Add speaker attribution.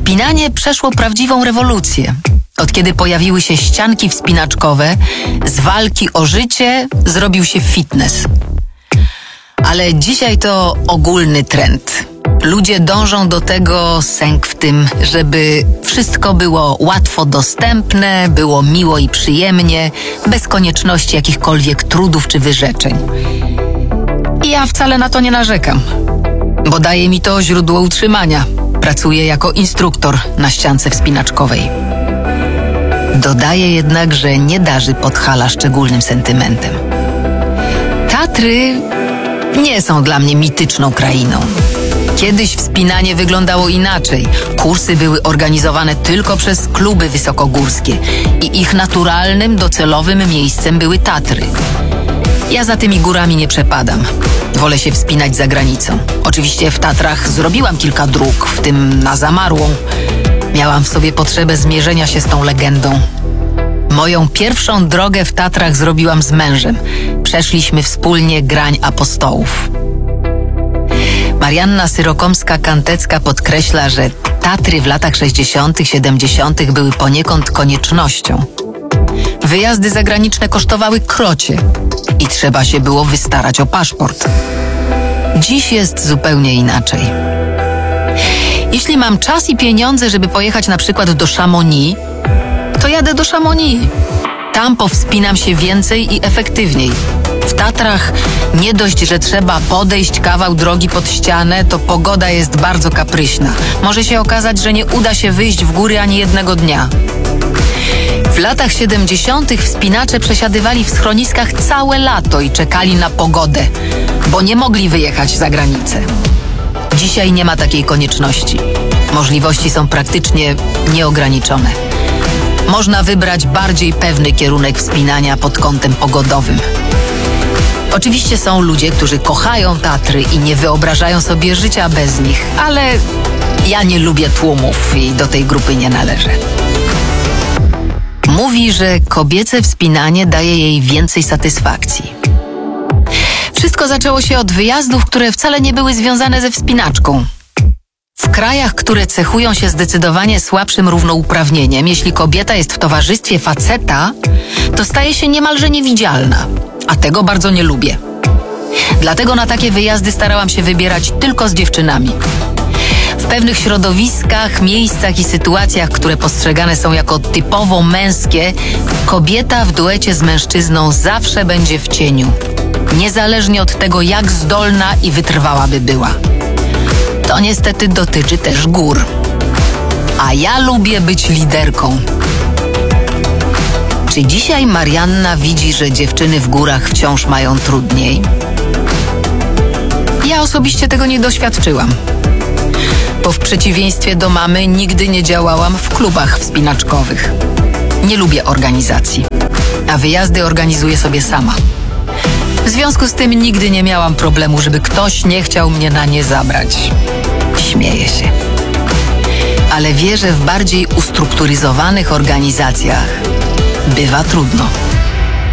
Speaker 1: Wspinanie przeszło prawdziwą rewolucję. Od kiedy pojawiły się ścianki wspinaczkowe, z walki o życie zrobił się fitness. Ale dzisiaj to ogólny trend. Ludzie dążą do tego, sęk w tym, żeby wszystko było łatwo dostępne, było miło i przyjemnie, bez konieczności jakichkolwiek trudów czy wyrzeczeń. I ja wcale na to nie narzekam, bo daje mi to źródło utrzymania. Pracuję jako instruktor na ściance wspinaczkowej. Dodaję jednak, że nie darzy Podhala szczególnym sentymentem. Tatry nie są dla mnie mityczną krainą. Kiedyś wspinanie wyglądało inaczej. Kursy były organizowane tylko przez kluby wysokogórskie i ich naturalnym, docelowym miejscem były Tatry. Ja za tymi górami nie przepadam. Wolę się wspinać za granicą. Oczywiście w Tatrach zrobiłam kilka dróg, w tym na Zamarłą. Miałam w sobie potrzebę zmierzenia się z tą legendą. Moją pierwszą drogę w Tatrach zrobiłam z mężem. Przeszliśmy wspólnie Grań Apostołów. Marianna Syrokomska-Kantecka podkreśla, że Tatry w latach 60., 70. były poniekąd koniecznością. Wyjazdy zagraniczne kosztowały krocie i trzeba się było wystarać o paszport. Dziś jest zupełnie inaczej. Jeśli mam czas i pieniądze, żeby pojechać na przykład do Chamonix, to jadę do Chamonix. Tam powspinam się więcej i efektywniej. W Tatrach nie dość, że trzeba podejść kawał drogi pod ścianę, to pogoda jest bardzo kapryśna. Może się okazać, że nie uda się wyjść w góry ani jednego dnia. W latach 70. wspinacze przesiadywali w schroniskach całe lato i czekali na pogodę, bo nie mogli wyjechać za granicę. Dzisiaj nie ma takiej konieczności. Możliwości są praktycznie nieograniczone. Można wybrać bardziej pewny kierunek wspinania pod kątem pogodowym. Oczywiście są ludzie, którzy kochają Tatry i nie wyobrażają sobie życia bez nich, ale ja nie lubię tłumów i do tej grupy nie należę. Mówi, że kobiece wspinanie daje jej więcej satysfakcji. Wszystko zaczęło się od wyjazdów, które wcale nie były związane ze wspinaczką. W krajach, które cechują się zdecydowanie słabszym równouprawnieniem, jeśli kobieta jest w towarzystwie faceta, to staje się niemalże niewidzialna, a tego bardzo nie lubię. Dlatego na takie wyjazdy starałam się wybierać tylko z dziewczynami. W pewnych środowiskach, miejscach i sytuacjach, które postrzegane są jako typowo męskie, kobieta w duecie z mężczyzną zawsze będzie w cieniu, niezależnie od tego, jak zdolna i wytrwała by była. To niestety dotyczy też gór. A ja lubię być liderką. Czy dzisiaj Marianna widzi, że dziewczyny w górach wciąż mają trudniej? Ja osobiście tego nie doświadczyłam. Bo w przeciwieństwie do mamy nigdy nie działałam w klubach wspinaczkowych. Nie lubię organizacji, a wyjazdy organizuję sobie sama. W związku z tym nigdy nie miałam problemu, żeby ktoś nie chciał mnie na nie zabrać. Śmieję się. Ale wierzę, w bardziej ustrukturyzowanych organizacjach bywa trudno.